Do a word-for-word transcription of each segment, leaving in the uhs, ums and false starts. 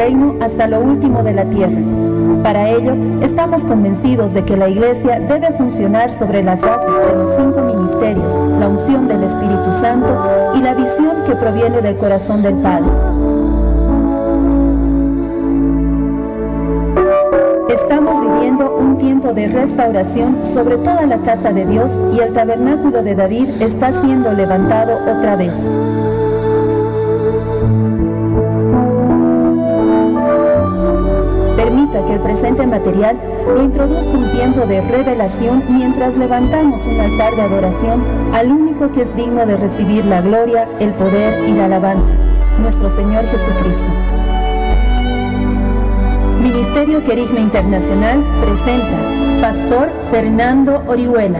reino hasta lo último de la tierra. Para ello, estamos convencidos de que la Iglesia debe funcionar sobre las bases de los cinco ministerios, la unción del Espíritu Santo y la visión que proviene del corazón del Padre. Estamos viviendo un tiempo de restauración sobre toda la casa de Dios y el tabernáculo de David está siendo levantado otra vez. Permita que el presente material lo introduzca un tiempo de revelación mientras levantamos un altar de adoración al único que es digno de recibir la gloria, el poder y la alabanza, nuestro Señor Jesucristo. Ministerio Querigma Internacional presenta Pastor Fernando Orihuela.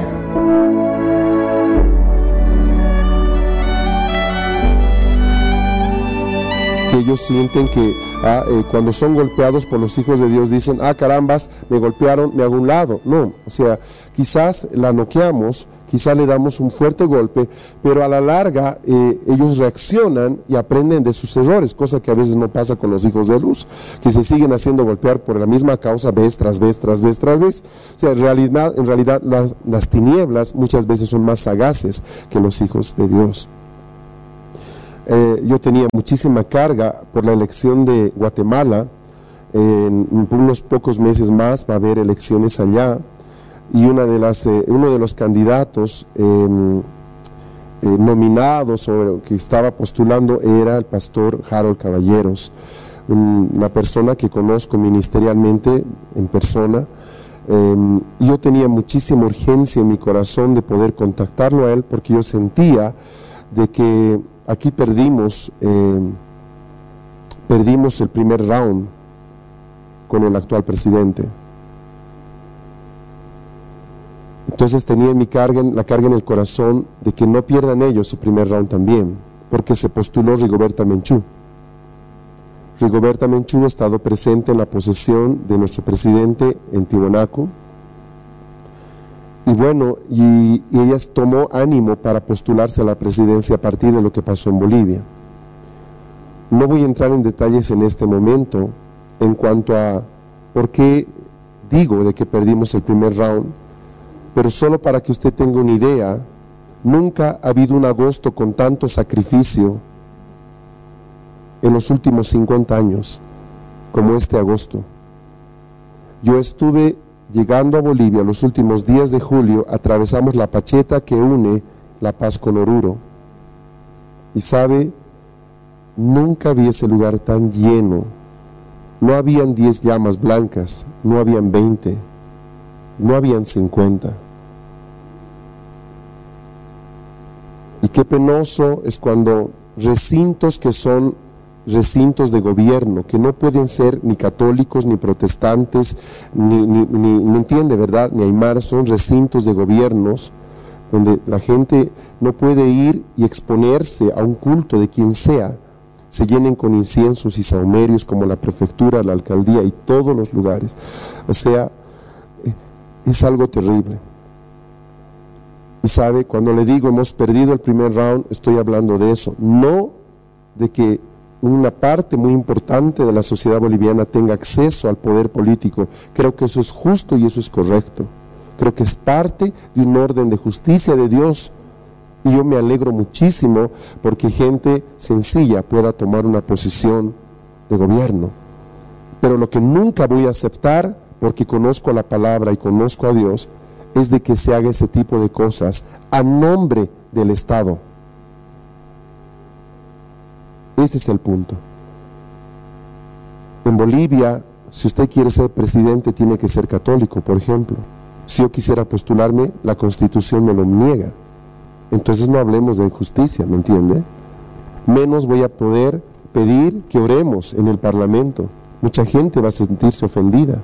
Que ellos sienten que ah, eh, cuando son golpeados por los hijos de Dios dicen, ah carambas, me golpearon, me hago un lado. No, o sea, quizás la noqueamos, quizás le damos un fuerte golpe, pero a la larga eh, ellos reaccionan y aprenden de sus errores, cosa que a veces no pasa con los hijos de luz, que se siguen haciendo golpear por la misma causa vez tras vez, tras vez, tras vez. O sea, en realidad, en realidad las, las tinieblas muchas veces son más sagaces que los hijos de Dios. Eh, yo tenía muchísima carga por la elección de Guatemala. En, en unos pocos meses más va a haber elecciones allá. Y una de las, eh, uno de los candidatos eh, eh, nominados o que estaba postulando era el pastor Harold Caballeros, un, una persona que conozco ministerialmente en persona. Eh, y yo tenía muchísima urgencia en mi corazón de poder contactarlo a él, porque yo sentía de que aquí perdimos, eh, perdimos el primer round con el actual presidente. Entonces tenía mi carga, la carga en el corazón de que no pierdan ellos su primer round también, porque se postuló Rigoberta Menchú. Rigoberta Menchú ha estado presente en la posesión de nuestro presidente en Tiwanaku, y bueno, y, y ella tomó ánimo para postularse a la presidencia a partir de lo que pasó en Bolivia. No voy a entrar en detalles en este momento en cuanto a por qué digo de que perdimos el primer round, pero solo para que usted tenga una idea, nunca ha habido un agosto con tanto sacrificio en los últimos cincuenta años como este agosto. Yo estuve llegando a Bolivia los últimos días de julio, atravesamos la pacheta que une La Paz con Oruro, y sabe, nunca vi ese lugar tan lleno. No habían diez llamas blancas, no habían veinte, no habían cincuenta. Y qué penoso es cuando recintos que son recintos de gobierno, que no pueden ser ni católicos, ni protestantes, ni, ni, ni ¿me entiende, verdad? Ni aymaras, son recintos de gobiernos donde la gente no puede ir y exponerse a un culto de quien sea, se llenen con inciensos y sahumerios como la prefectura, la alcaldía y todos los lugares. O sea, es algo terrible. Y sabe, cuando le digo hemos perdido el primer round, estoy hablando de eso, no de que una parte muy importante de la sociedad boliviana tenga acceso al poder político. Creo que eso es justo y eso es correcto. Creo que es parte de un orden de justicia de Dios. Y yo me alegro muchísimo porque gente sencilla pueda tomar una posición de gobierno. Pero lo que nunca voy a aceptar, porque conozco la palabra y conozco a Dios, es de que se haga ese tipo de cosas a nombre del Estado. Ese es el punto. En Bolivia, si usted quiere ser presidente, tiene que ser católico, por ejemplo. Si yo quisiera postularme, la Constitución me lo niega. Entonces no hablemos de justicia, ¿me entiende? Menos voy a poder pedir que oremos en el Parlamento. Mucha gente va a sentirse ofendida.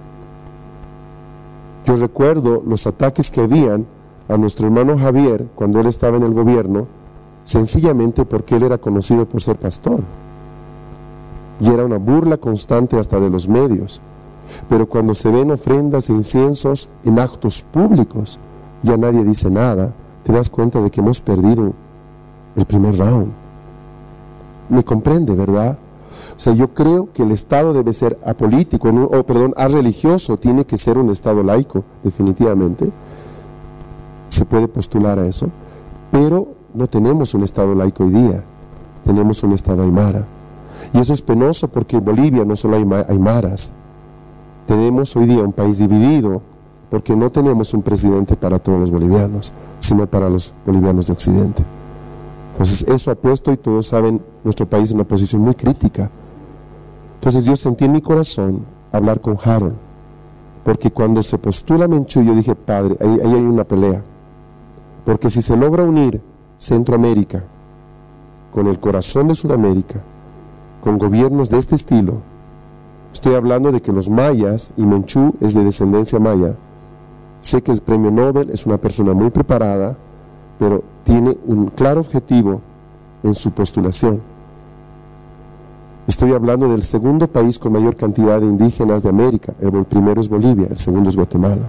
Yo recuerdo los ataques que habían a nuestro hermano Javier cuando él estaba en el gobierno, sencillamente porque él era conocido por ser pastor. Y era una burla constante hasta de los medios. Pero cuando se ven ofrendas e inciensos en actos públicos, ya nadie dice nada, te das cuenta de que hemos perdido el primer round. ¿Me comprende, verdad? O sea, yo creo que el Estado debe ser apolítico, o oh, perdón, arreligioso, tiene que ser un Estado laico, definitivamente. Se puede postular a eso, pero no tenemos un Estado laico hoy día, tenemos un Estado aymara. Y eso es penoso porque en Bolivia no solo hay aymaras, tenemos hoy día un país dividido, porque no tenemos un presidente para todos los bolivianos, sino para los bolivianos de Occidente. Entonces eso ha puesto, y todos saben, nuestro país en una posición muy crítica. Entonces yo sentí en mi corazón hablar con Harold, porque cuando se postula Menchú, yo dije, padre, ahí, ahí hay una pelea, porque si se logra unir Centroamérica con el corazón de Sudamérica, con gobiernos de este estilo, estoy hablando de que los mayas, y Menchú es de descendencia maya, sé que es premio Nobel, es una persona muy preparada, pero tiene un claro objetivo en su postulación. Estoy hablando del segundo país con mayor cantidad de indígenas de América. El primero es Bolivia, el segundo es Guatemala.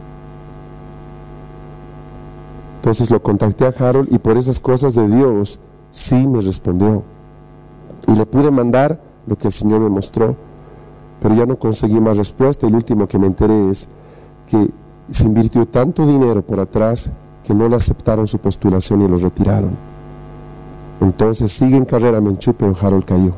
Entonces lo contacté a Harold y por esas cosas de Dios sí me respondió. Y le pude mandar lo que el Señor me mostró, pero ya no conseguí más respuesta. Y lo último que me enteré es que se invirtió tanto dinero por atrás que no le aceptaron su postulación y lo retiraron. Entonces sigue en carrera Menchú, pero Harold cayó.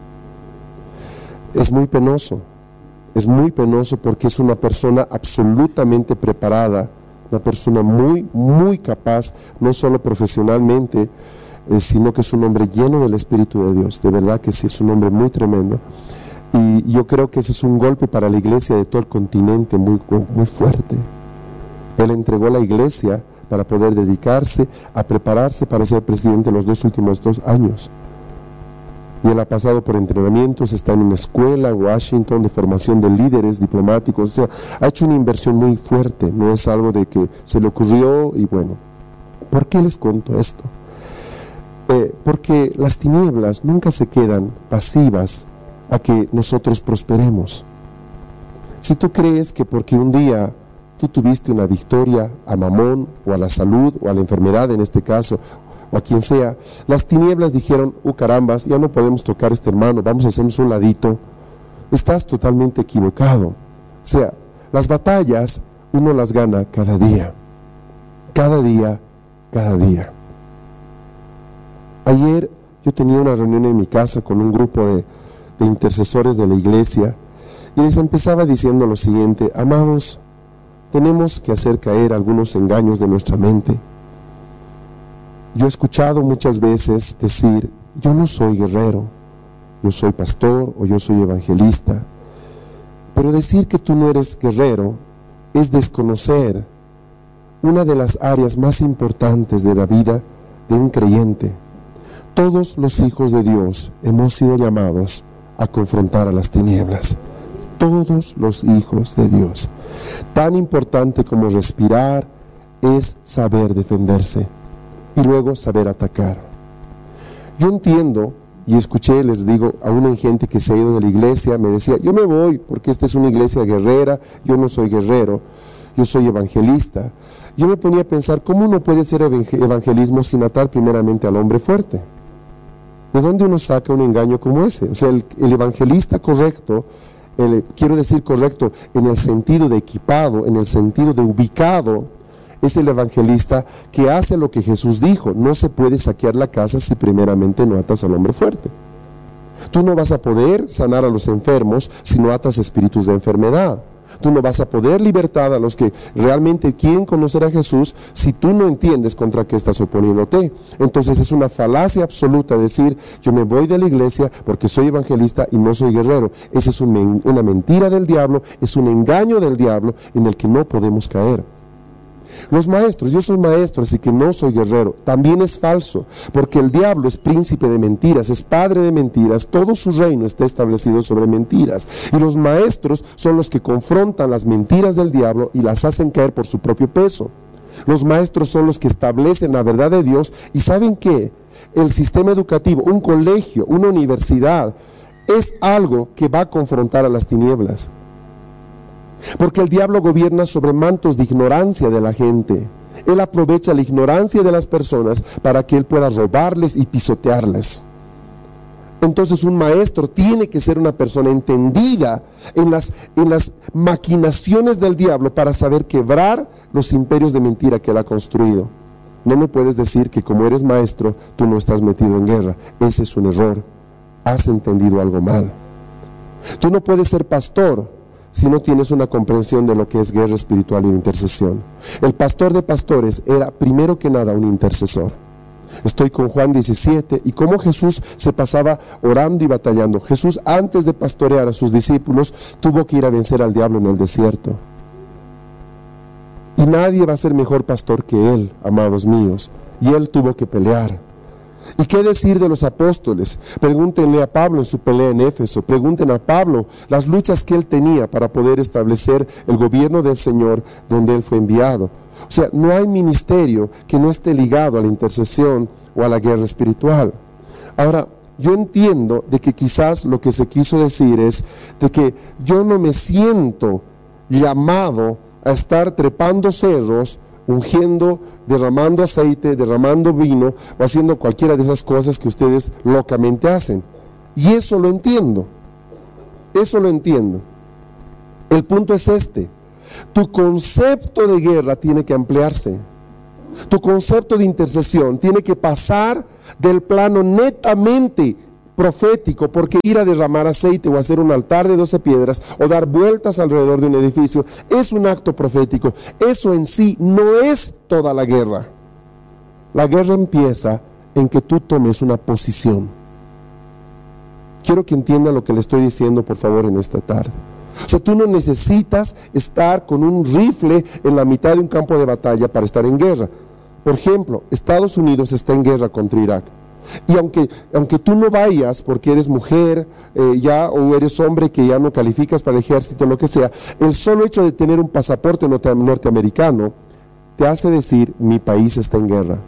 Es muy penoso, es muy penoso porque es una persona absolutamente preparada, una persona muy, muy capaz, no solo profesionalmente, eh, sino que es un hombre lleno del Espíritu de Dios. De verdad que sí, es un hombre muy tremendo. Y yo creo que ese es un golpe para la iglesia de todo el continente muy, muy fuerte. Él entregó la iglesia para poder dedicarse a prepararse para ser presidente los dos últimos dos años. Y él ha pasado por entrenamientos, está en una escuela en Washington de formación de líderes diplomáticos, o sea, ha hecho una inversión muy fuerte, no es algo de que se le ocurrió y bueno. ¿Por qué les cuento esto? Eh, porque las tinieblas nunca se quedan pasivas a que nosotros prosperemos. Si tú crees que porque un día tú tuviste una victoria a Mamón o a la salud o a la enfermedad en este caso, o a quien sea, las tinieblas dijeron, uh carambas, ya no podemos tocar a este hermano, vamos a hacernos un ladito, estás totalmente equivocado. O sea, las batallas uno las gana cada día, cada día, cada día. Ayer yo tenía una reunión en mi casa con un grupo de, de intercesores de la iglesia y les empezaba diciendo lo siguiente: amados, tenemos que hacer caer algunos engaños de nuestra mente. Yo he escuchado muchas veces decir, yo no soy guerrero, yo soy pastor o yo soy evangelista, pero decir que tú no eres guerrero es desconocer una de las áreas más importantes de la vida de un creyente. Todos los hijos de Dios hemos sido llamados a confrontar a las tinieblas. Todos los hijos de Dios. Tan importante como respirar es saber defenderse y luego saber atacar. Yo entiendo y escuché, les digo, a una gente que se ha ido de la iglesia, me decía, yo me voy porque esta es una iglesia guerrera, yo no soy guerrero, yo soy evangelista. Yo me ponía a pensar, ¿cómo uno puede hacer evangelismo sin atar primeramente al hombre fuerte? ¿De dónde uno saca un engaño como ese? O sea, el, el evangelista correcto, el, quiero decir correcto en el sentido de equipado, en el sentido de ubicado, es el evangelista que hace lo que Jesús dijo: no se puede saquear la casa si primeramente no atas al hombre fuerte. Tú no vas a poder sanar a los enfermos si no atas espíritus de enfermedad. Tú no vas a poder libertar a los que realmente quieren conocer a Jesús si tú no entiendes contra qué estás oponiéndote. Entonces es una falacia absoluta decir, yo me voy de la iglesia porque soy evangelista y no soy guerrero. Esa es un, una mentira del diablo, es un engaño del diablo en el que no podemos caer. Los maestros, yo soy maestro, así que no soy guerrero, también es falso, porque el diablo es príncipe de mentiras, es padre de mentiras, todo su reino está establecido sobre mentiras, y los maestros son los que confrontan las mentiras del diablo y las hacen caer por su propio peso. Los maestros son los que establecen la verdad de Dios, y ¿saben qué? El sistema educativo, un colegio, una universidad, es algo que va a confrontar a las tinieblas. Porque el diablo gobierna sobre mantos de ignorancia de la gente. Él aprovecha la ignorancia de las personas para que él pueda robarles y pisotearles. Entonces un maestro tiene que ser una persona entendida en las, en las maquinaciones del diablo para saber quebrar los imperios de mentira que él ha construido. No me puedes decir que como eres maestro, tú no estás metido en guerra. Ese es un error. Has entendido algo mal. Tú no puedes ser pastor si no tienes una comprensión de lo que es guerra espiritual y intercesión. El pastor de pastores era primero que nada un intercesor. Estoy con Juan diecisiete y cómo Jesús se pasaba orando y batallando. Jesús, antes de pastorear a sus discípulos, tuvo que ir a vencer al diablo en el desierto. Y nadie va a ser mejor pastor que él, amados míos. Y él tuvo que pelear. ¿Y qué decir de los apóstoles? Pregúntenle a Pablo en su pelea en Éfeso. Pregunten a Pablo las luchas que él tenía para poder establecer el gobierno del Señor donde él fue enviado. O sea, no hay ministerio que no esté ligado a la intercesión o a la guerra espiritual. Ahora, yo entiendo de que quizás lo que se quiso decir es de que yo no me siento llamado a estar trepando cerros, ungiendo, derramando aceite, derramando vino o haciendo cualquiera de esas cosas que ustedes locamente hacen. Y eso lo entiendo. Eso lo entiendo. El punto es este. Tu concepto de guerra tiene que ampliarse. Tu concepto de intercesión tiene que pasar del plano netamente profético, porque ir a derramar aceite o hacer un altar de doce piedras o dar vueltas alrededor de un edificio es un acto profético. Eso en sí no es toda la guerra. La guerra empieza en que tú tomes una posición. Quiero que entienda lo que le estoy diciendo, por favor, en esta tarde. O sea, tú no necesitas estar con un rifle en la mitad de un campo de batalla para estar en guerra. Por ejemplo, Estados Unidos está en guerra contra Irak. Y aunque, aunque tú no vayas porque eres mujer eh, ya o eres hombre que ya no calificas para el ejército, lo que sea, el solo hecho de tener un pasaporte norte, norteamericano te hace decir, mi país está en guerra.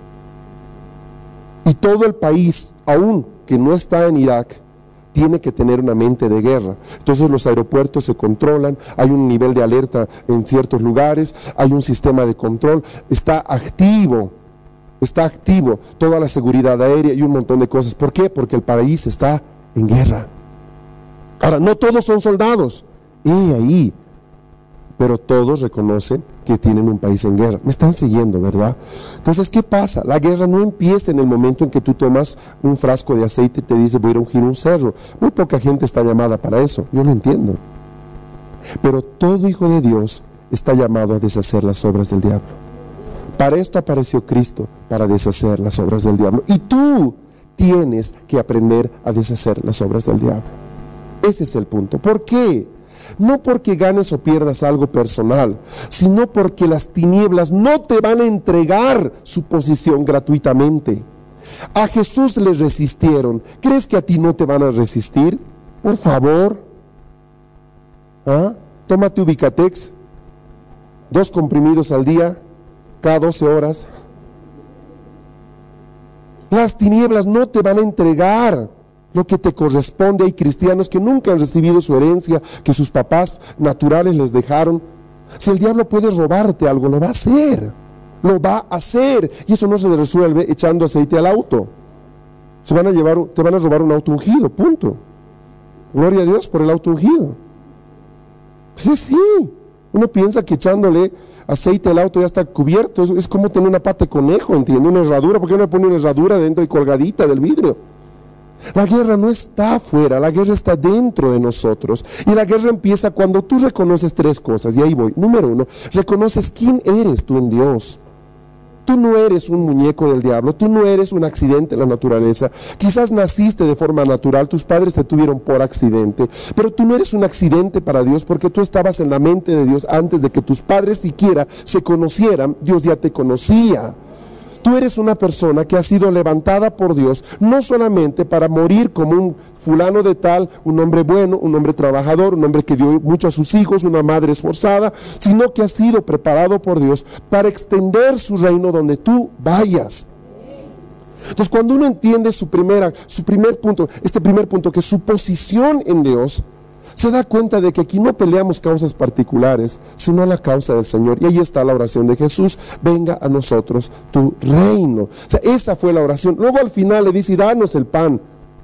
Y todo el país, aún que no está en Irak, tiene que tener una mente de guerra. Entonces los aeropuertos se controlan, hay un nivel de alerta en ciertos lugares, hay un sistema de control, está activo. Está activo toda la seguridad aérea y un montón de cosas. ¿Por qué? Porque el país está en guerra. Ahora, no todos son soldados, y ahí, pero todos reconocen que tienen un país en guerra. Me están siguiendo, ¿verdad? Entonces, ¿qué pasa? La guerra no empieza en el momento en que tú tomas un frasco de aceite y te dice voy a ir a ungir un cerro. Muy poca gente está llamada para eso, yo lo entiendo. Pero todo hijo de Dios está llamado a deshacer las obras del diablo. Para esto apareció Cristo, para deshacer las obras del diablo. Y tú tienes que aprender a deshacer las obras del diablo. Ese es el punto. ¿Por qué? No porque ganes o pierdas algo personal, sino porque las tinieblas no te van a entregar su posición gratuitamente. A Jesús le resistieron. ¿Crees que a ti no te van a resistir? Por favor. ¿Ah? Tómate Ubicatex, dos comprimidos al día, cada doce horas. Las tinieblas no te van a entregar lo que te corresponde. Hay cristianos que nunca han recibido su herencia, que sus papás naturales les dejaron. Si el diablo puede robarte algo, lo va a hacer. Lo va a hacer. Y eso no se resuelve echando aceite al auto. Se van a llevar, te van a robar un auto ungido, punto. Gloria a Dios por el auto ungido. Sí, sí. Uno piensa que echándole aceite al auto ya está cubierto. Es, es como tener una pata de conejo, ¿entiende? Una herradura. ¿Por qué no le pone una herradura dentro y colgadita del vidrio? La guerra no está afuera, la guerra está dentro de nosotros. Y la guerra empieza cuando tú reconoces tres cosas. Y ahí voy. Número uno, reconoces quién eres tú en Dios. Tú no eres un muñeco del diablo, tú no eres un accidente en la naturaleza. Quizás naciste de forma natural, tus padres te tuvieron por accidente, pero tú no eres un accidente para Dios porque tú estabas en la mente de Dios antes de que tus padres siquiera se conocieran. Dios ya te conocía. Tú eres una persona que ha sido levantada por Dios, no solamente para morir como un fulano de tal, un hombre bueno, un hombre trabajador, un hombre que dio mucho a sus hijos, una madre esforzada, sino que ha sido preparado por Dios para extender su reino donde tú vayas. Entonces, cuando uno entiende su primera, su primer punto, este primer punto, que es su posición en Dios, se da cuenta de que aquí no peleamos causas particulares, sino la causa del Señor. Y ahí está la oración de Jesús: venga a nosotros tu reino. O sea, esa fue la oración. Luego al final le dice: danos el pan.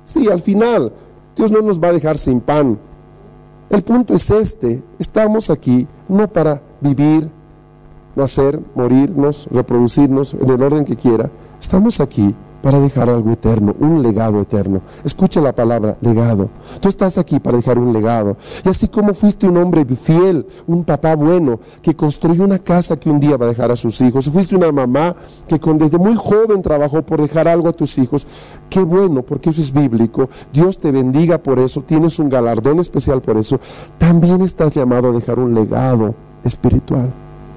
Sí, al final, Dios no nos va a dejar sin pan. El punto es este, estamos aquí no para vivir, nacer, morirnos, reproducirnos en el orden que quiera. Estamos aquí para dejar algo eterno, un legado eterno. Escucha la palabra, legado. Tú estás aquí para dejar un legado. Y así como fuiste un hombre fiel, un papá bueno, que construyó una casa que un día va a dejar a sus hijos, fuiste una mamá que con, desde muy joven trabajó por dejar algo a tus hijos, qué bueno, porque eso es bíblico. Dios te bendiga por eso, tienes un galardón especial por eso. También estás llamado a dejar un legado espiritual.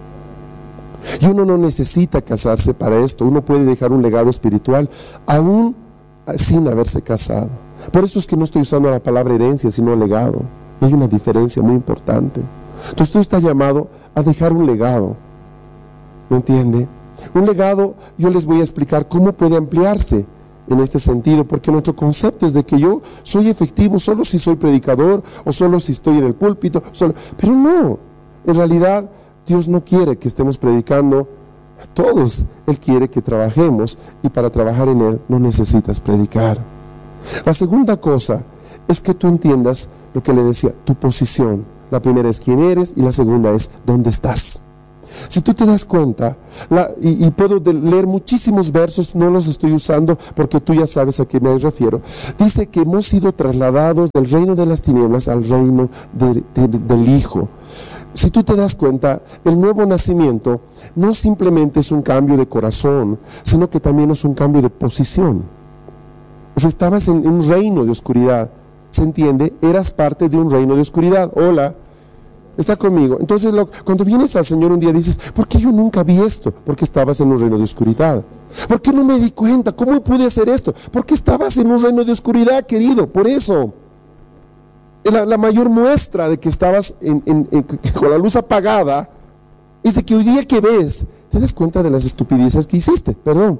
Y uno no necesita casarse para esto, uno puede dejar un legado espiritual aún sin haberse casado. Por eso es que no estoy usando la palabra herencia, sino legado. Hay una diferencia muy importante. Entonces tú estás llamado a dejar un legado, ¿me entiende? Un legado, yo les voy a explicar cómo puede ampliarse en este sentido, porque nuestro concepto es de que yo soy efectivo solo si soy predicador o solo si estoy en el púlpito, solo, pero no, en realidad Dios no quiere que estemos predicando a todos. Él quiere que trabajemos, y para trabajar en Él no necesitas predicar. La segunda cosa es que tú entiendas lo que le decía, tu posición. La primera es quién eres y la segunda es dónde estás. Si tú te das cuenta, la, y, y puedo de, leer muchísimos versos, no los estoy usando porque tú ya sabes a qué me refiero. Dice que hemos sido trasladados del reino de las tinieblas al reino de, de, de, del Hijo. Si tú te das cuenta, el nuevo nacimiento no simplemente es un cambio de corazón, sino que también es un cambio de posición. O sea, estabas en, en un reino de oscuridad, ¿se entiende? Eras parte de un reino de oscuridad. Hola, está conmigo. Entonces, lo, cuando vienes al Señor un día dices, ¿por qué yo nunca vi esto? Porque estabas en un reino de oscuridad. ¿Por qué no me di cuenta? ¿Cómo pude hacer esto? Porque estabas en un reino de oscuridad, querido, por eso. La, la mayor muestra de que estabas en, en, en, con la luz apagada es de que hoy día que ves, te das cuenta de las estupideces que hiciste, perdón.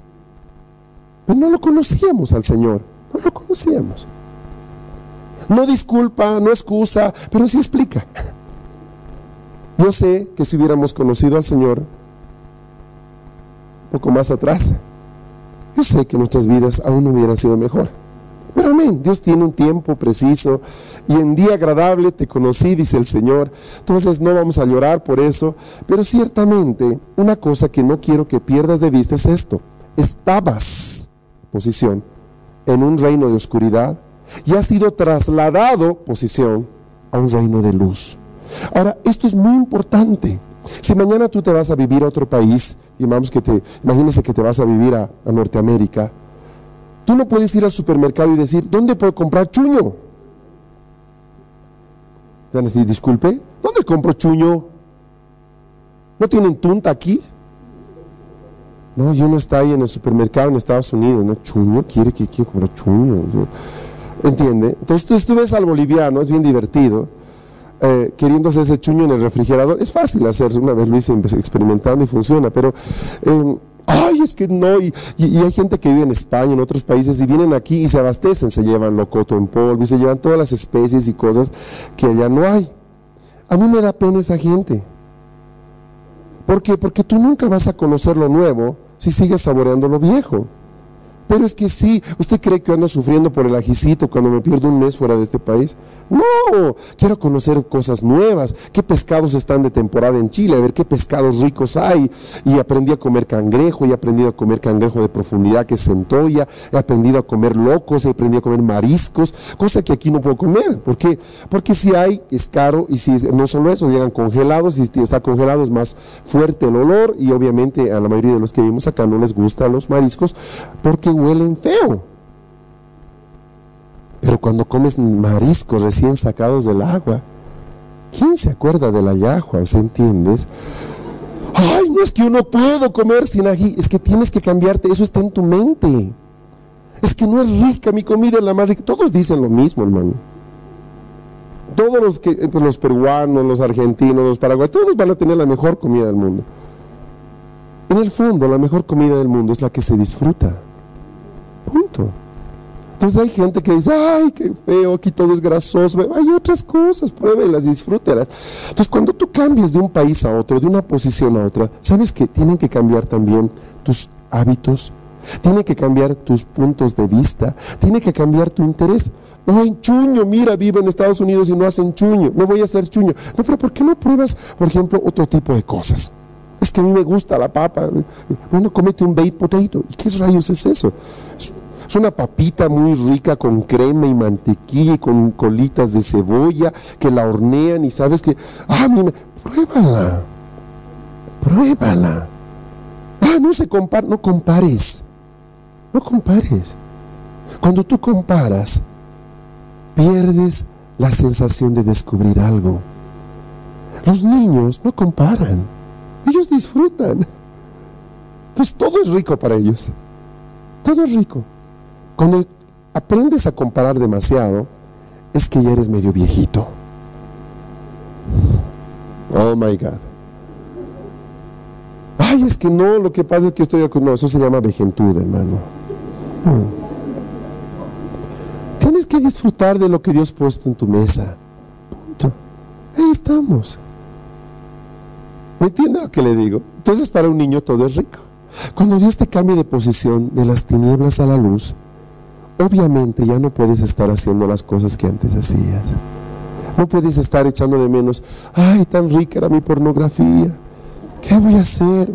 Pero no lo conocíamos al Señor, no lo conocíamos. No disculpa, no excusa, pero sí explica. Yo sé que si hubiéramos conocido al Señor un poco más atrás, yo sé que nuestras vidas aún hubieran sido mejor. Pero amén, Dios tiene un tiempo preciso, y en día agradable te conocí, dice el Señor. Entonces no vamos a llorar por eso, pero ciertamente una cosa que no quiero que pierdas de vista es esto: estabas, posición, en un reino de oscuridad y has sido trasladado, posición, a un reino de luz. Ahora, esto es muy importante. Si mañana tú te vas a vivir a otro país, y vamos que te, imagínese que te vas a vivir a, a Norteamérica, tú no puedes ir al supermercado y decir, ¿dónde puedo comprar chuño? Te van a decir, disculpe, ¿dónde compro chuño? ¿No tienen tunta aquí? No, yo no está ahí en el supermercado en Estados Unidos, ¿no? Chuño, quiere que quiero comprar chuño. ¿Entiende? Entonces tú, tú ves al boliviano, es bien divertido, eh, queriendo hacer ese chuño en el refrigerador. Es fácil hacerse, una vez lo hice experimentando y funciona, pero... Eh, ay, es que no, y, y, y hay gente que vive en España, en otros países, y vienen aquí y se abastecen, se llevan locoto en polvo y se llevan todas las especies y cosas que allá no hay. A mí me da pena esa gente. ¿Por qué? Porque tú nunca vas a conocer lo nuevo si sigues saboreando lo viejo. Pero es que sí, ¿usted cree que ando sufriendo por el ajicito cuando me pierdo un mes fuera de este país? No, quiero conocer cosas nuevas, qué pescados están de temporada en Chile, a ver qué pescados ricos hay. Y aprendí a comer cangrejo, y he aprendido a comer cangrejo de profundidad que es centolla, he aprendido a comer locos, he aprendido a comer mariscos, cosa que aquí no puedo comer. ¿Por qué? Porque si hay, es caro, y si no solo eso, llegan congelados, y si está congelado es más fuerte el olor, y obviamente a la mayoría de los que vivimos acá no les gustan los mariscos, porque huelen feo. Pero cuando comes mariscos recién sacados del agua, ¿quién se acuerda de la yahua? ¿Se entiendes? Ay, no es que yo no puedo comer sin ají. Es que tienes que cambiarte, eso está en tu mente. Es que no es rica, mi comida es la más rica. Todos dicen lo mismo, hermano. Todos los que, pues los peruanos, los argentinos, los paraguayos, todos van a tener la mejor comida del mundo. En el fondo, la mejor comida del mundo es la que se disfruta. Punto. Entonces hay gente que dice, ay, qué feo, aquí todo es grasoso. Hay otras cosas, pruébelas, disfrútelas. Entonces cuando tú cambias de un país a otro, de una posición a otra, sabes que tienen que cambiar también tus hábitos, Tiene que cambiar tus puntos de vista, tiene que cambiar tu interés. No, en chuño, mira, vivo en Estados Unidos y no hacen chuño, no voy a hacer chuño. No, pero ¿por qué no pruebas, por ejemplo, otro tipo de cosas? Es que a mí me gusta la papa. Bueno, cómete un baked potato. ¿Y qué rayos es eso? Es una papita muy rica con crema y mantequilla y con colitas de cebolla que la hornean y sabes que, ah, mira, pruébala, pruébala. Ah, no se compara, no compares, no compares. Cuando tú comparas, pierdes la sensación de descubrir algo. Los niños no comparan, ellos disfrutan. Entonces todo es rico para ellos, todo es rico. Cuando aprendes a comparar demasiado, es que ya eres medio viejito. Oh my God. Ay, es que no, lo que pasa es que estoy... No, eso se llama vejentud, hermano. Hmm. Tienes que disfrutar de lo que Dios ha puesto en tu mesa. Punto. Ahí estamos. ¿Me entiende lo que le digo? Entonces para un niño todo es rico. Cuando Dios te cambie de posición de las tinieblas a la luz, obviamente ya no puedes estar haciendo las cosas que antes hacías. No puedes estar echando de menos, ay, tan rica era mi pornografía, ¿qué voy a hacer?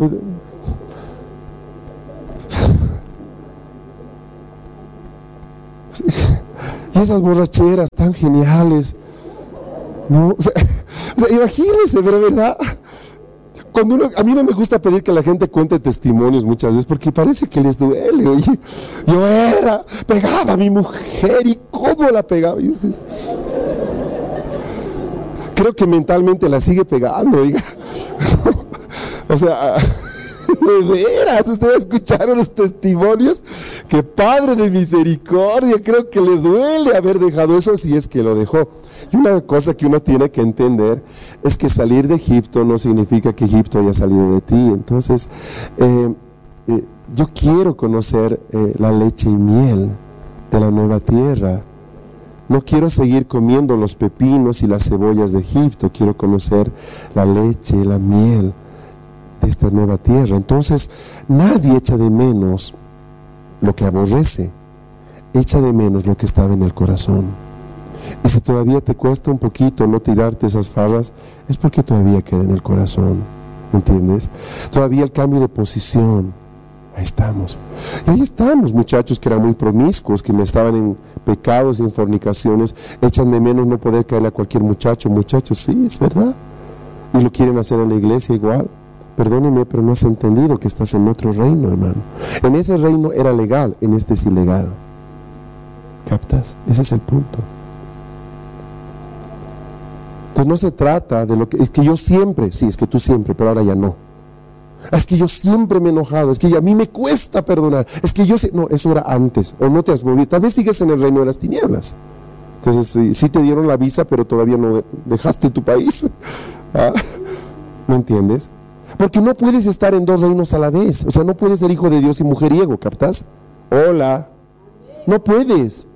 Y esas borracheras tan geniales, no, o sea, o sea, imagínense, pero verdad, cuando uno, a mí no me gusta pedir que la gente cuente testimonios muchas veces porque parece que les duele. Oye, yo era, pegaba a mi mujer y cómo la pegaba. Yo, sí. Creo que mentalmente la sigue pegando, oiga. O sea, de veras, ustedes escucharon los testimonios. Que Padre de misericordia, creo que le duele haber dejado eso si es que lo dejó. Y una cosa que uno tiene que entender es que salir de Egipto no significa que Egipto haya salido de ti. Entonces, eh, eh, yo quiero conocer eh, la leche y miel de la nueva tierra. No quiero seguir comiendo los pepinos y las cebollas de Egipto. Quiero conocer la leche y la miel de esta nueva tierra. Entonces, nadie echa de menos lo que aborrece, echa de menos lo que estaba en el corazón. Y si todavía te cuesta un poquito no tirarte esas farras, es porque todavía queda en el corazón, ¿me entiendes? Todavía el cambio de posición, ahí estamos. Y ahí estamos, muchachos que eran muy promiscuos, que me estaban en pecados y en fornicaciones, echan de menos no poder caerle a cualquier muchacho. Muchachos, sí, es verdad. Y lo quieren hacer en la iglesia igual. Perdóneme, pero no has entendido que estás en otro reino, hermano. En ese reino era legal, en este es ilegal. ¿Captas? Ese es el punto. Entonces no se trata de lo que... Es que yo siempre, sí, es que tú siempre, pero ahora ya no. Es que yo siempre me he enojado, es que a mí me cuesta perdonar. Es que yo... No, eso era antes, o no te has movido. Tal vez sigues en el reino de las tinieblas. Entonces sí, sí te dieron la visa, pero todavía no dejaste tu país. ¿Ah? ¿Me entiendes? Porque no puedes estar en dos reinos a la vez. O sea, no puedes ser hijo de Dios y mujeriego, ¿captas? Hola. No puedes.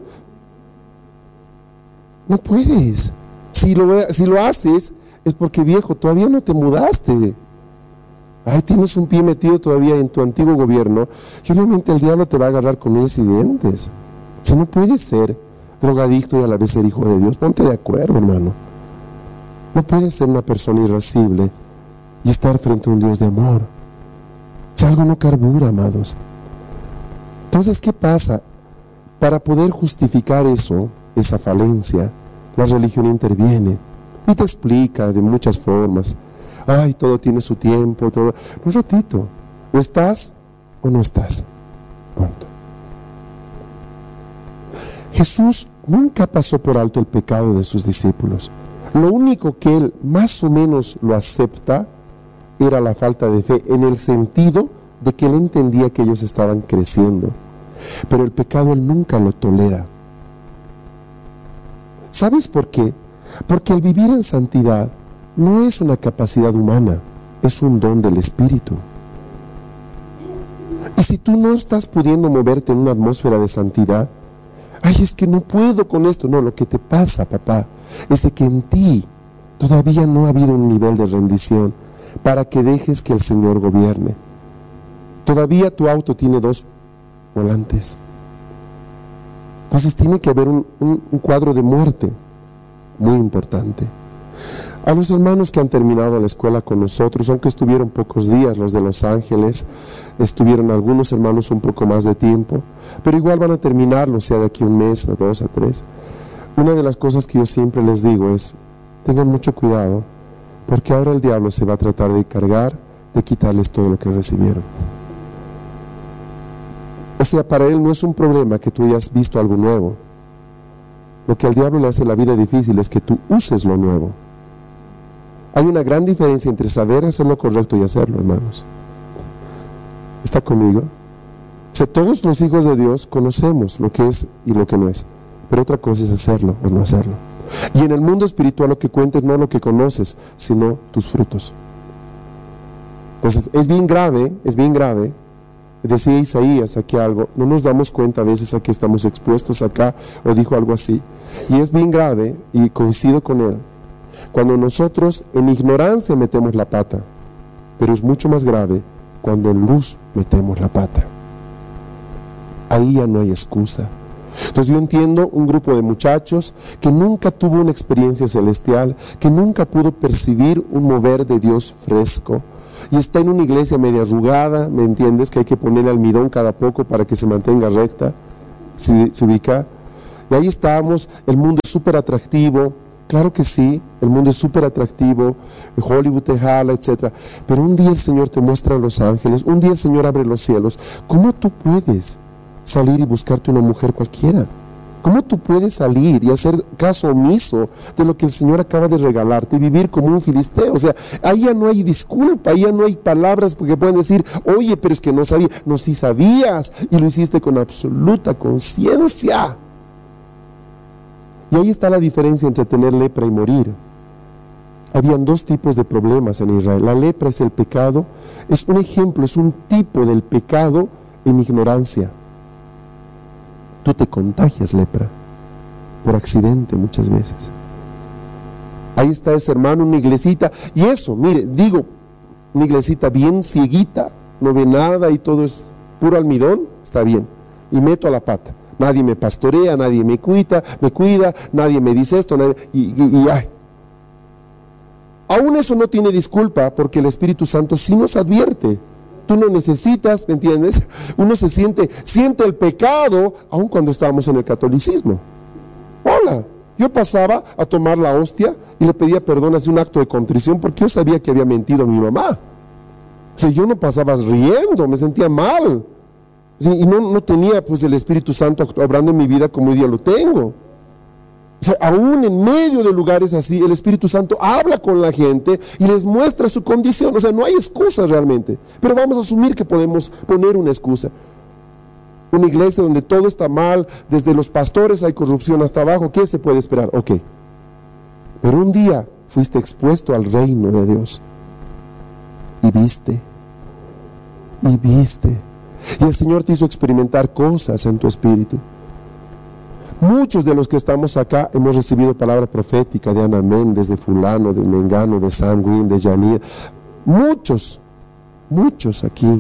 No puedes. Si lo, si lo haces, es porque, viejo, todavía no te mudaste. Ay, tienes un pie metido todavía en tu antiguo gobierno. Y obviamente el diablo te va a agarrar con uñas y dientes. O sea, no puedes ser drogadicto y a la vez ser hijo de Dios. Ponte de acuerdo, hermano. No puedes ser una persona irascible y estar frente a un Dios de amor. O sea, algo no carbura, amados. Entonces, ¿qué pasa? Para poder justificar eso, esa falencia, la religión interviene y te explica de muchas formas. Ay, todo tiene su tiempo, todo. Un ratito, o estás o no estás. Punto. Jesús nunca pasó por alto el pecado de sus discípulos. Lo único que él más o menos lo acepta era la falta de fe, en el sentido de que él entendía que ellos estaban creciendo. Pero el pecado él nunca lo tolera. ¿Sabes por qué? Porque el vivir en santidad no es una capacidad humana, es un don del Espíritu. Y si tú no estás pudiendo moverte en una atmósfera de santidad, ay, es que no puedo con esto. No, lo que te pasa, papá, es de que en ti todavía no ha habido un nivel de rendición para que dejes que el Señor gobierne. Todavía tu auto tiene dos volantes. Entonces tiene que haber un, un, un cuadro de muerte muy importante. A los hermanos que han terminado la escuela con nosotros, aunque estuvieron pocos días, los de Los Ángeles, estuvieron algunos hermanos un poco más de tiempo, pero igual van a terminarlo, sea de aquí un mes, a dos, a tres. Una de las cosas que yo siempre les digo es, tengan mucho cuidado, porque ahora el diablo se va a tratar de cargar, de quitarles todo lo que recibieron. O sea, para él no es un problema que tú hayas visto algo nuevo. Lo que al diablo le hace la vida difícil es que tú uses lo nuevo. Hay una gran diferencia entre saber hacer lo correcto y hacerlo, hermanos. ¿Está conmigo? O sea, todos los hijos de Dios conocemos lo que es y lo que no es. Pero otra cosa es hacerlo o no hacerlo. Y en el mundo espiritual lo que cuenta es no lo que conoces, sino tus frutos. Entonces, es bien grave, es bien grave. Decía Isaías aquí algo, no nos damos cuenta a veces a que estamos expuestos acá, o dijo algo así, y es bien grave, y coincido con él, cuando nosotros en ignorancia metemos la pata, pero es mucho más grave cuando en luz metemos la pata. Ahí ya no hay excusa. Entonces yo entiendo un grupo de muchachos que nunca tuvo una experiencia celestial, que nunca pudo percibir un mover de Dios fresco, y está en una iglesia media arrugada, ¿me entiendes? Que hay que ponerle almidón cada poco para que se mantenga recta, ¿se, se ubica? Y ahí estamos, el mundo es súper atractivo, claro que sí, el mundo es súper atractivo, Hollywood te jala, etcétera. Pero un día el Señor te muestra a los ángeles, un día el Señor abre los cielos. ¿Cómo tú puedes salir y buscarte una mujer cualquiera? ¿Cómo tú puedes salir y hacer caso omiso de lo que el Señor acaba de regalarte y vivir como un filisteo? O sea, ahí ya no hay disculpa, ahí ya no hay palabras porque pueden decir, oye, pero es que no sabía. No, sí sabías y lo hiciste con absoluta conciencia. Y ahí está la diferencia entre tener lepra y morir. Habían dos tipos de problemas en Israel. La lepra es el pecado, es un ejemplo, es un tipo del pecado en ignorancia. Tú te contagias lepra, por accidente muchas veces. Ahí está ese hermano, una iglesita, y eso, mire, digo, una iglesita bien cieguita, no ve nada y todo es puro almidón, está bien, y meto a la pata. Nadie me pastorea, nadie me cuida, me cuida, nadie me dice esto, nadie, y, y, y ay. Aún eso no tiene disculpa, porque el Espíritu Santo sí nos advierte. Tú no necesitas, ¿me entiendes? Uno se siente, siente el pecado, aun cuando estábamos en el catolicismo. Hola, yo pasaba a tomar la hostia y le pedía perdón, hacía un acto de contrición, porque yo sabía que había mentido a mi mamá. O sea, yo no pasaba riendo, me sentía mal. O sea, y no, no tenía pues el Espíritu Santo obrando en mi vida como hoy día lo tengo. O sea, aún en medio de lugares así, el Espíritu Santo habla con la gente y les muestra su condición. O sea, no hay excusa realmente. Pero vamos a asumir que podemos poner una excusa. Una iglesia donde todo está mal, desde los pastores hay corrupción hasta abajo, ¿qué se puede esperar? Ok. Pero un día fuiste expuesto al reino de Dios. Y viste. Y viste. Y el Señor te hizo experimentar cosas en tu espíritu. Muchos de los que estamos acá hemos recibido palabra profética de Ana Méndez, de fulano, de Mengano, de Sam Green, de Yanir. Muchos, muchos aquí.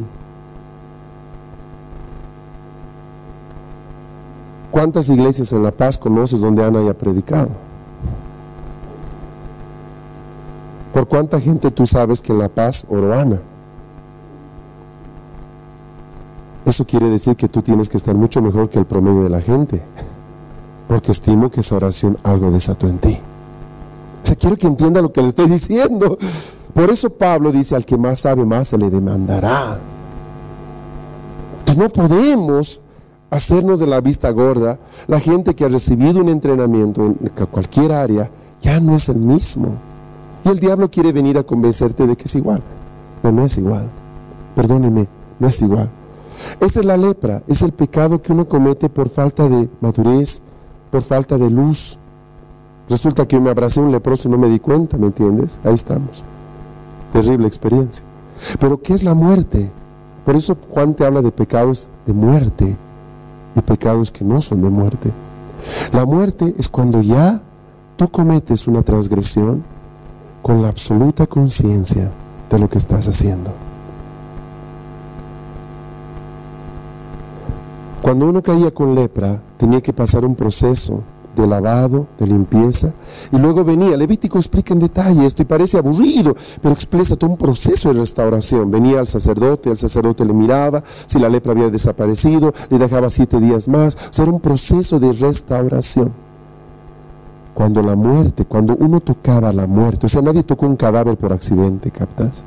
¿Cuántas iglesias en La Paz conoces donde Ana haya predicado? ¿Por cuánta gente tú sabes que en La Paz oró Ana? Eso quiere decir que tú tienes que estar mucho mejor que el promedio de la gente. Porque estimo que esa oración algo desató en ti. O sea, quiero que entienda lo que le estoy diciendo. Por eso Pablo dice, al que más sabe, más se le demandará. Entonces no podemos hacernos de la vista gorda. La gente que ha recibido un entrenamiento en cualquier área, ya no es el mismo. Y el diablo quiere venir a convencerte de que es igual. No, no es igual. Perdóneme, no es igual. Esa es la lepra, es el pecado que uno comete por falta de madurez, por falta de luz. Resulta que yo me abracé a un leproso y no me di cuenta, ¿me entiendes? Ahí estamos. Terrible experiencia. Pero ¿qué es la muerte? Por eso Juan te habla de pecados de muerte y pecados que no son de muerte. La muerte es cuando ya tú cometes una transgresión con la absoluta conciencia de lo que estás haciendo. Cuando uno caía con lepra, tenía que pasar un proceso de lavado, de limpieza, y luego venía, Levítico explica en detalle esto y parece aburrido, pero expresa todo un proceso de restauración. Venía al sacerdote, el sacerdote le miraba, si la lepra había desaparecido, le dejaba siete días más, o sea, era un proceso de restauración. Cuando la muerte, cuando uno tocaba la muerte, o sea, nadie tocó un cadáver por accidente, ¿captas?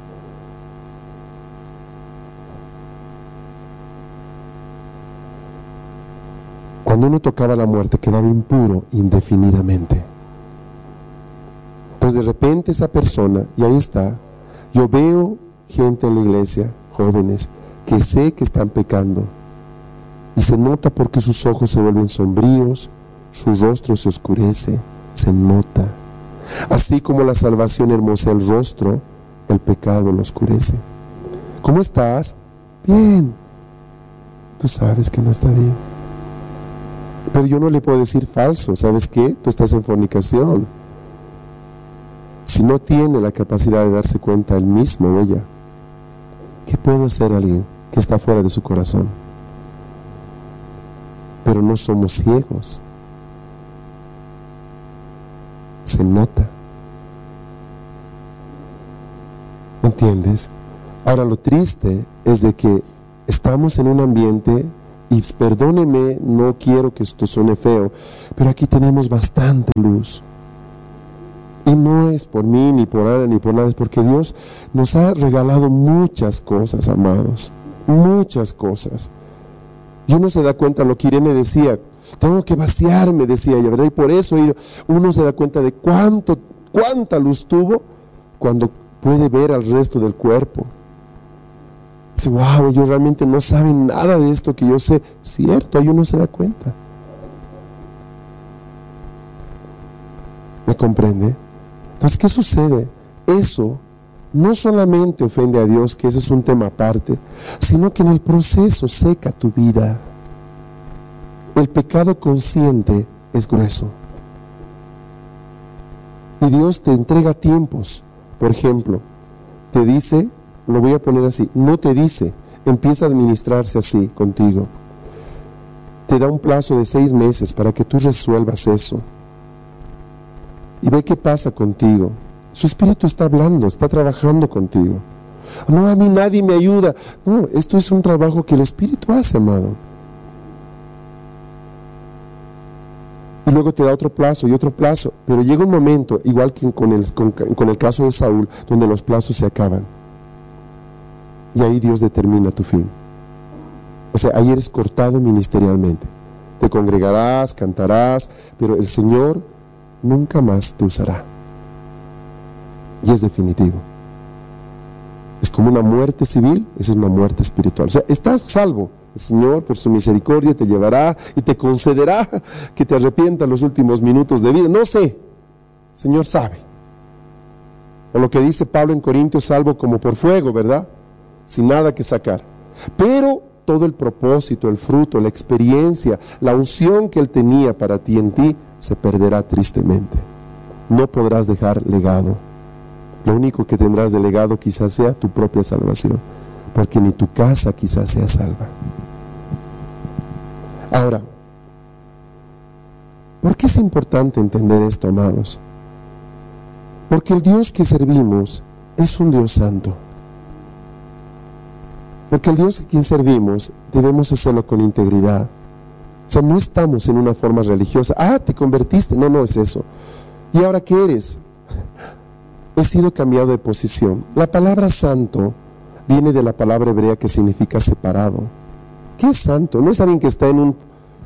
Cuando uno tocaba la muerte quedaba impuro indefinidamente. Entonces de repente esa persona, y ahí está, yo veo gente en la iglesia, jóvenes, que sé que están pecando, y se nota porque sus ojos se vuelven sombríos, su rostro se oscurece, se nota. Así como la salvación hermosa el rostro, el pecado lo oscurece. ¿Cómo estás? Bien. Tú sabes que no está bien. Pero yo no le puedo decir falso. ¿Sabes qué? Tú estás en fornicación. Si no tiene la capacidad de darse cuenta él mismo o ella, ¿qué puede hacer alguien que está fuera de su corazón? Pero no somos ciegos. Se nota. ¿Entiendes? Ahora lo triste es de que estamos en un ambiente, y perdóneme, no quiero que esto suene feo, pero aquí tenemos bastante luz. Y no es por mí, ni por Ana, ni por nada, es porque Dios nos ha regalado muchas cosas, amados. Muchas cosas. Y uno se da cuenta, lo que Irene decía, tengo que vaciarme, decía ella, ¿verdad? Y por eso uno se da cuenta de cuánto, cuánta luz tuvo cuando puede ver al resto del cuerpo. Dice, wow, ellos realmente no saben nada de esto que yo sé. Cierto, ahí uno se da cuenta. ¿Me comprende? Entonces, ¿qué sucede? Eso no solamente ofende a Dios, que ese es un tema aparte, sino que en el proceso seca tu vida. El pecado consciente es grueso. Y Dios te entrega tiempos. Por ejemplo, te dice, lo voy a poner así, no te dice, empieza a administrarse así contigo. Te da un plazo de seis meses para que tú resuelvas eso. Y ve qué pasa contigo. Su espíritu está hablando, está trabajando contigo. No, a mí nadie me ayuda. No, esto es un trabajo que el espíritu hace, amado. Y luego te da otro plazo y otro plazo. Pero llega un momento, igual que con el, con, con el caso de Saúl, donde los plazos se acaban. Y ahí Dios determina tu fin. O sea, ahí eres cortado ministerialmente. Te congregarás, cantarás, pero el Señor nunca más te usará. Y es definitivo. Es como una muerte civil, esa es una muerte espiritual. O sea, estás salvo. El Señor, por su misericordia, te llevará y te concederá que te arrepientas los últimos minutos de vida. No sé, el Señor sabe. O lo que dice Pablo en Corintios, salvo como por fuego, ¿verdad? Sin nada que sacar. Pero todo el propósito, el fruto, la experiencia, la unción que Él tenía para ti en ti, se perderá tristemente. No podrás dejar legado. Lo único que tendrás de legado quizás sea tu propia salvación, porque ni tu casa quizás sea salva. Ahora, ¿por qué es importante entender esto, amados? Porque el Dios que servimos es un Dios santo. Porque el Dios a quien servimos debemos hacerlo con integridad. O sea, no estamos en una forma religiosa. Ah, te convertiste. No, no es eso. ¿Y ahora qué eres? He sido cambiado de posición. La palabra santo viene de la palabra hebrea que significa separado. ¿Qué es santo? No es alguien que está en un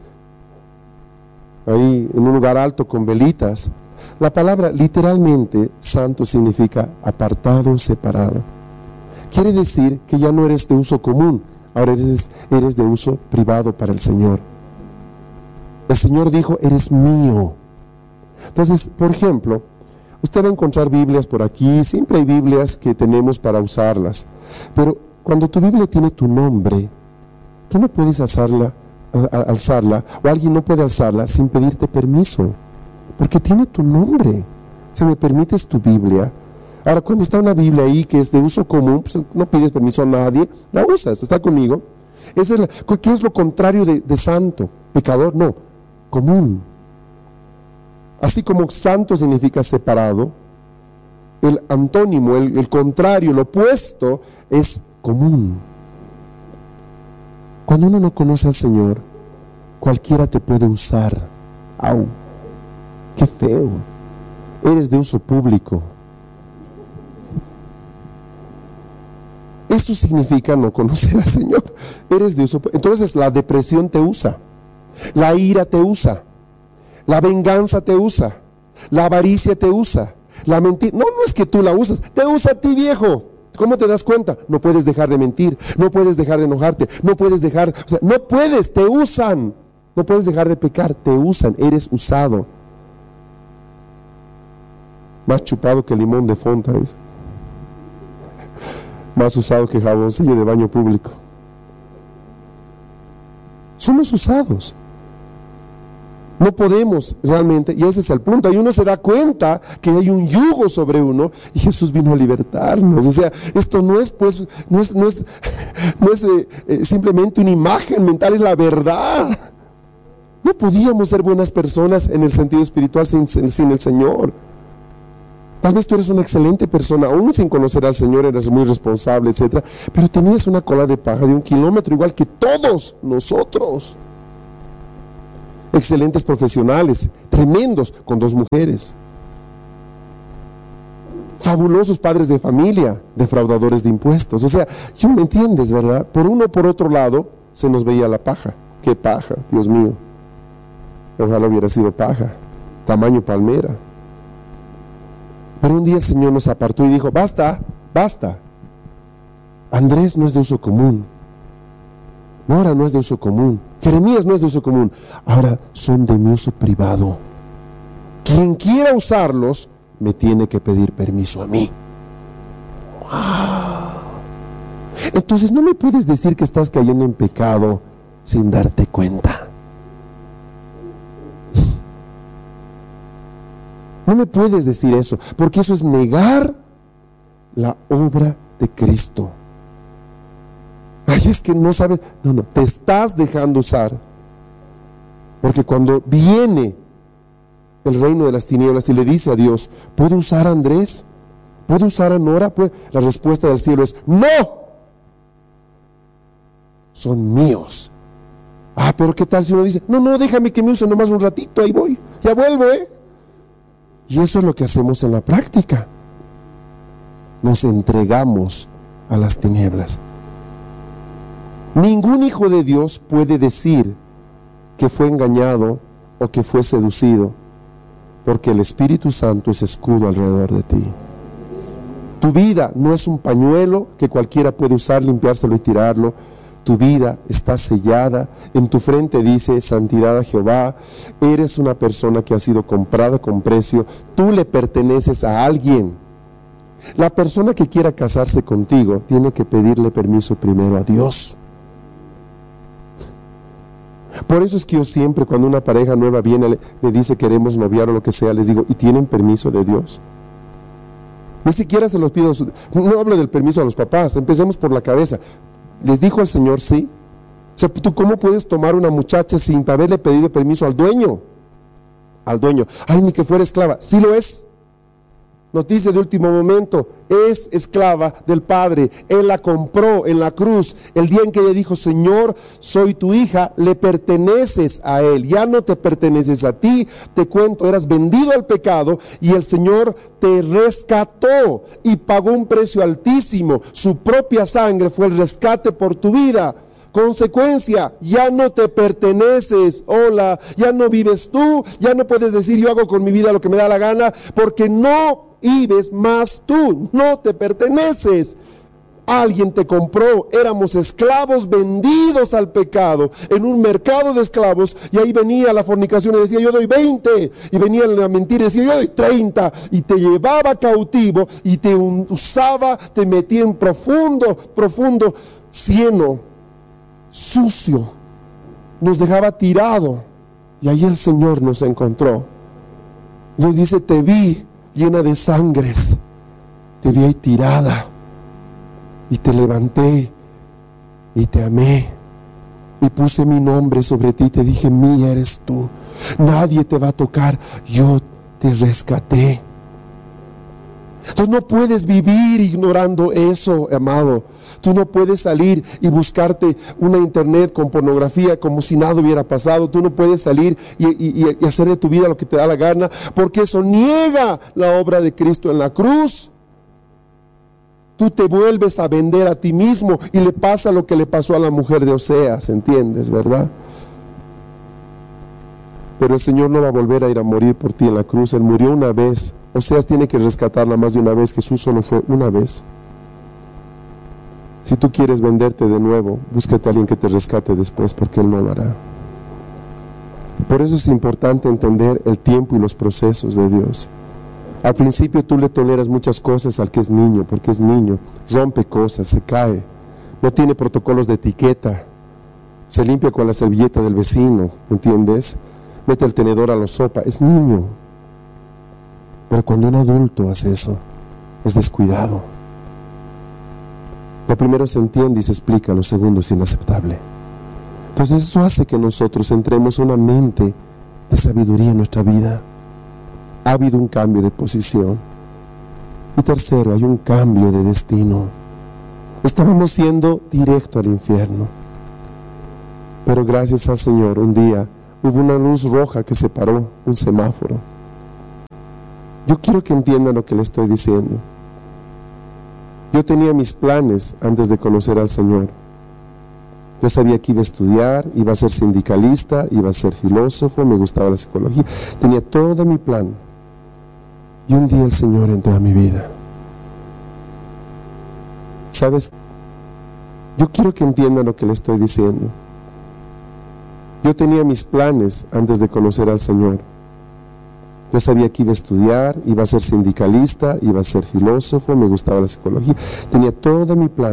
ahí en un lugar alto con velitas. La palabra literalmente santo significa apartado, separado. Quiere decir que ya no eres de uso común, ahora eres, eres de uso privado para el Señor. El Señor dijo, eres mío. Entonces, por ejemplo, usted va a encontrar Biblias por aquí, siempre hay Biblias que tenemos para usarlas, pero cuando tu Biblia tiene tu nombre, tú no puedes alzarla, alzarla, o alguien no puede alzarla sin pedirte permiso, porque tiene tu nombre. Si me permites tu Biblia. Ahora, cuando está una Biblia ahí que es de uso común, pues no pides permiso a nadie, la usas, está conmigo. Esa es la, ¿qué es lo contrario de, de santo? Pecador, no, común. Así como santo significa separado, el antónimo, el, el contrario, el opuesto es común. Cuando uno no conoce al Señor, cualquiera te puede usar. ¡Au! ¡Qué feo! Eres de uso público. Eso significa no conocer al Señor. Eres de uso público. Entonces la depresión te usa, la ira te usa, la venganza te usa, la avaricia te usa, la mentira. No, no es que tú la usas, te usa a ti, viejo. ¿Cómo te das cuenta? No puedes dejar de mentir, no puedes dejar de enojarte, no puedes dejar, o sea, no puedes, te usan. No puedes dejar de pecar, te usan, eres usado. Más chupado que limón de fonta, ¿es? Más usado que jaboncillo de baño público. Somos usados. No podemos realmente, y ese es el punto, ahí uno se da cuenta que hay un yugo sobre uno y Jesús vino a libertarnos. O sea, esto no es pues, no es, no es, no es eh, eh, simplemente una imagen mental, es la verdad. No podíamos ser buenas personas en el sentido espiritual sin, sin el Señor. Tal vez tú eres una excelente persona, aún sin conocer al Señor eres muy responsable, etcétera, pero tenías una cola de paja de un kilómetro igual que todos nosotros. Excelentes profesionales, tremendos, con dos mujeres. Fabulosos padres de familia, defraudadores de impuestos. O sea, ¿tú me entiendes, verdad? Por uno o por otro lado se nos veía la paja. ¡Qué paja, Dios mío! Ojalá hubiera sido paja, tamaño palmera. Pero un día el Señor nos apartó y dijo, basta, basta. Andrés no es de uso común. Nora no es de uso común. Jeremías no es de uso común. Ahora son de mi uso privado. Quien quiera usarlos, me tiene que pedir permiso a mí. ¡Wow! Entonces no me puedes decir que estás cayendo en pecado sin darte cuenta. No me puedes decir eso, porque eso es negar la obra de Cristo. Ay, es que no sabes. No, no, te estás dejando usar. Porque cuando viene el reino de las tinieblas y le dice a Dios, ¿puedo usar a Andrés? ¿Puedo usar a Nora? ¿Puedo? La respuesta del cielo es, ¡no! Son míos. Ah, pero ¿qué tal si uno dice, no, no, déjame que me use nomás un ratito, ahí voy, ya vuelvo, ¿eh? Y eso es lo que hacemos en la práctica. Nos entregamos a las tinieblas. Ningún hijo de Dios puede decir que fue engañado o que fue seducido, porque el Espíritu Santo es escudo alrededor de ti. Tu vida no es un pañuelo que cualquiera puede usar, limpiárselo y tirarlo. Tu vida está sellada, en tu frente dice santidad a Jehová. Eres una persona que ha sido comprada con precio, tú le perteneces a alguien. La persona que quiera casarse contigo tiene que pedirle permiso primero a Dios. Por eso es que yo siempre, cuando una pareja nueva viene, le, le dice queremos noviar o lo que sea, les digo, ¿y tienen permiso de Dios? Ni siquiera se los pido, no hablo del permiso a los papás, empecemos por la cabeza. ¿Les dijo el Señor sí? O sea, ¿tú cómo puedes tomar una muchacha sin haberle pedido permiso al dueño? Al dueño. Ay, ni que fuera esclava. Sí lo es. Noticia de último momento, es esclava del Padre. Él la compró en la cruz. El día en que ella dijo, Señor, soy tu hija, le perteneces a Él. Ya no te perteneces a ti. Te cuento, eras vendido al pecado y el Señor te rescató y pagó un precio altísimo. Su propia sangre fue el rescate por tu vida. Consecuencia, ya no te perteneces. Hola, ya no vives tú. Ya no puedes decir yo hago con mi vida lo que me da la gana, porque no vives más tú, no te perteneces. Alguien te compró, éramos esclavos vendidos al pecado en un mercado de esclavos, y ahí venía la fornicación y decía yo doy veinte, y venía la mentira y decía yo doy treinta, y te llevaba cautivo y te usaba, te metía en profundo, profundo cieno, sucio, nos dejaba tirado, y ahí el Señor nos encontró. Nos dice, te vi llena de sangres, te vi ahí tirada y te levanté y te amé y puse mi nombre sobre ti, te dije, mía eres tú, nadie te va a tocar, yo te rescaté. Entonces no puedes vivir ignorando eso, amado. Tú no puedes salir y buscarte una internet con pornografía como si nada hubiera pasado. Tú no puedes salir y, y, y hacer de tu vida lo que te da la gana, porque eso niega la obra de Cristo en la cruz. Tú te vuelves a vender a ti mismo y le pasa lo que le pasó a la mujer de Oseas, ¿entiendes, verdad? Pero el Señor no va a volver a ir a morir por ti en la cruz. Él murió una vez. Oseas tiene que rescatarla más de una vez. Jesús solo fue una vez. Si tú quieres venderte de nuevo, búscate a alguien que te rescate después, porque Él no lo hará. Por eso es importante entender el tiempo y los procesos de Dios. Al principio tú le toleras muchas cosas al que es niño, porque es niño, rompe cosas, se cae, no tiene protocolos de etiqueta, se limpia con la servilleta del vecino, ¿entiendes? Mete el tenedor a la sopa, es niño. Pero cuando un adulto hace eso, es descuidado. Lo primero se entiende y se explica, lo segundo es inaceptable. Entonces eso hace que nosotros entremos en una mente de sabiduría en nuestra vida. Ha habido un cambio de posición. Y tercero, hay un cambio de destino. Estábamos yendo directo al infierno. Pero gracias al Señor, un día hubo una luz roja que se paró, un semáforo. Yo quiero que entiendan lo que le estoy diciendo. Yo tenía mis planes antes de conocer al Señor. Yo sabía que iba a estudiar, iba a ser sindicalista, iba a ser filósofo, me gustaba la psicología. Tenía todo mi plan. Y un día el Señor entró a mi vida. ¿Sabes? Yo quiero que entiendan lo que le estoy diciendo. Yo tenía mis planes antes de conocer al Señor. Yo sabía que iba a estudiar, iba a ser sindicalista, iba a ser filósofo, me gustaba la psicología. Tenía todo mi plan.